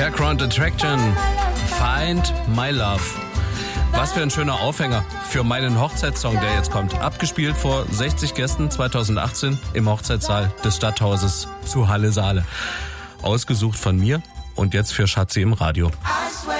Background Attraction, Find My Love. Was für ein schöner Aufhänger für meinen Hochzeitssong, der jetzt kommt. Abgespielt vor 60 Gästen 2018 im Hochzeitssaal des Stadthauses zu Halle Saale. Ausgesucht von mir und jetzt für Schatzi im Radio.